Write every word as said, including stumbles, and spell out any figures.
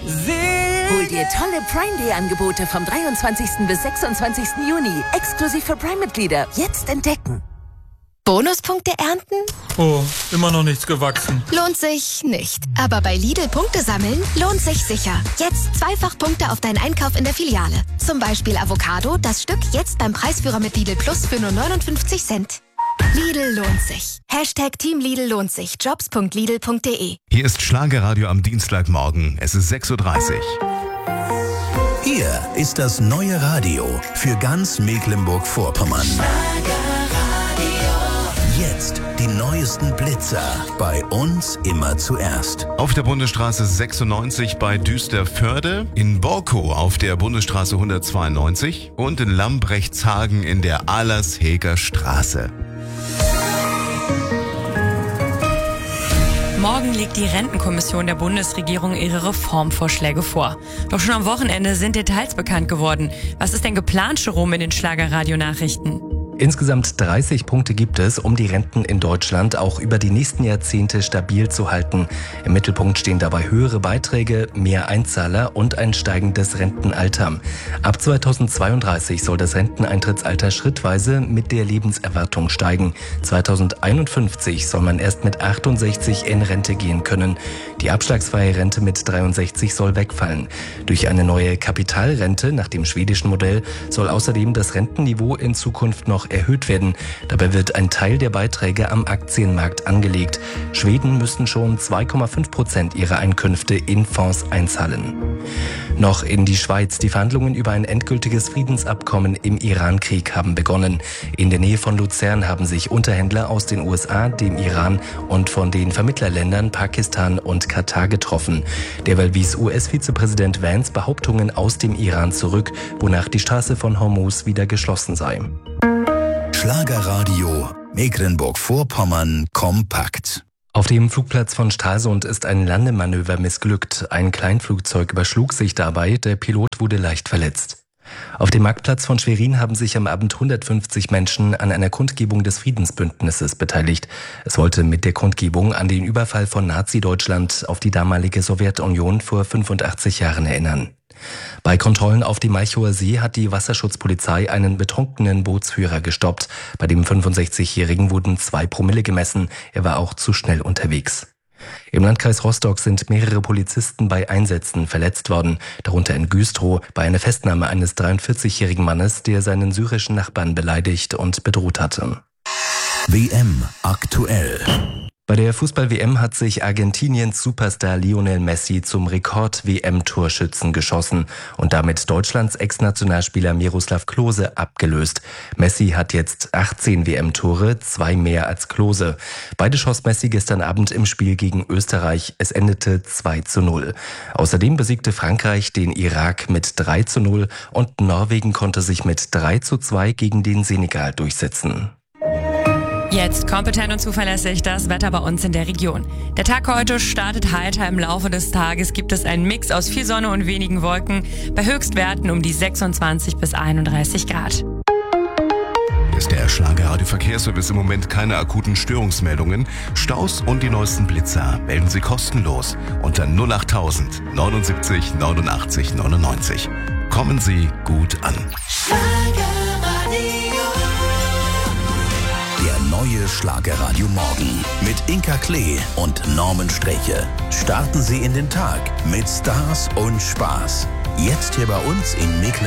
Hol dir tolle Prime Day Angebote vom dreiundzwanzigsten bis sechsundzwanzigsten Juni. Exklusiv für Prime-Mitglieder. Jetzt entdecken. Bonuspunkte ernten? Oh, immer noch nichts gewachsen. Lohnt sich nicht. Aber bei Lidl Punkte sammeln lohnt sich sicher. Jetzt zweifach Punkte auf deinen Einkauf in der Filiale. Zum Beispiel Avocado, das Stück jetzt beim Preisführer mit Lidl Plus für nur neunundfünfzig Cent. Lidl lohnt sich. Hashtag Team Lidl lohnt sich. Jobs punkt lidl punkt de. Hier ist Schlagerradio am Dienstagmorgen. Es ist sechs Uhr dreißig. Hier ist das neue Radio für ganz Mecklenburg-Vorpommern. Jetzt die neuesten Blitzer. Bei uns immer zuerst. Auf der Bundesstraße sechsundneunzig bei Düsterförde, in Borkow auf der Bundesstraße hundertzweiundneunzig und in Lambrechtshagen in der Allersheger Straße. Morgen legt die Rentenkommission der Bundesregierung ihre Reformvorschläge vor. Doch schon am Wochenende sind Details bekannt geworden. Was ist denn geplant, Jerome, in den Schlagerradio-Nachrichten? Insgesamt dreißig Punkte gibt es, um die Renten in Deutschland auch über die nächsten Jahrzehnte stabil zu halten. Im Mittelpunkt stehen dabei höhere Beiträge, mehr Einzahler und ein steigendes Rentenalter. Ab zweitausendzweiunddreißig soll das Renteneintrittsalter schrittweise mit der Lebenserwartung steigen. zweitausendeinundfünfzig soll man erst mit achtundsechzig in Rente gehen können. Die abschlagsfreie Rente mit dreiundsechzig soll wegfallen. Durch eine neue Kapitalrente nach dem schwedischen Modell soll außerdem das Rentenniveau in Zukunft noch erhöht werden. Dabei wird ein Teil der Beiträge am Aktienmarkt angelegt. Schweden müssen schon zwei Komma fünf Prozent ihrer Einkünfte in Fonds einzahlen. Noch in die Schweiz. Die Verhandlungen über ein endgültiges Friedensabkommen im Iran-Krieg haben begonnen. In der Nähe von Luzern haben sich Unterhändler aus den U S A, dem Iran und von den Vermittlerländern Pakistan und Katar getroffen. Derweil wies U S-Vizepräsident Vance Behauptungen aus dem Iran zurück, wonach die Straße von Hormuz wieder geschlossen sei. Schlagerradio Mecklenburg-Vorpommern kompakt. Auf dem Flugplatz von Stralsund ist ein Landemanöver missglückt. Ein Kleinflugzeug überschlug sich dabei, der Pilot wurde leicht verletzt. Auf dem Marktplatz von Schwerin haben sich am Abend hundertfünfzig Menschen an einer Kundgebung des Friedensbündnisses beteiligt. Es wollte mit der Kundgebung an den Überfall von Nazi-Deutschland auf die damalige Sowjetunion vor fünfundachtzig Jahren erinnern. Bei Kontrollen auf dem Malchower See hat die Wasserschutzpolizei einen betrunkenen Bootsführer gestoppt. Bei dem fünfundsechzigjährigen wurden zwei Promille gemessen. Er war auch zu schnell unterwegs. Im Landkreis Rostock sind mehrere Polizisten bei Einsätzen verletzt worden, darunter in Güstrow bei einer Festnahme eines dreiundvierzigjährigen Mannes, der seinen syrischen Nachbarn beleidigt und bedroht hatte. W M aktuell. Bei der Fußball-W M hat sich Argentiniens Superstar Lionel Messi zum Rekord-W M-Torschützen geschossen und damit Deutschlands Ex-Nationalspieler Miroslav Klose abgelöst. Messi hat jetzt achtzehn W M-Tore, zwei mehr als Klose. Beide schoss Messi gestern Abend im Spiel gegen Österreich. Es endete zwei zu null. Außerdem besiegte Frankreich den Irak mit drei zu null und Norwegen konnte sich mit drei zu zwei gegen den Senegal durchsetzen. Jetzt kompetent und zuverlässig das Wetter bei uns in der Region. Der Tag heute startet heiter. Im Laufe des Tages gibt es einen Mix aus viel Sonne und wenigen Wolken. Bei Höchstwerten um die sechsundzwanzig bis einunddreißig Grad. Hier ist der Schlagerradio-Verkehrsservice. Im Moment keine akuten Störungsmeldungen. Staus und die neuesten Blitzer melden Sie kostenlos unter null achttausend neunundsiebzig neunundachtzig neunundneunzig. Kommen Sie gut an. Neue Schlagerradio Morgen mit Inka Klee und Norman Streche. Starten Sie in den Tag mit Stars und Spaß. Jetzt hier bei uns in Mecklenburg.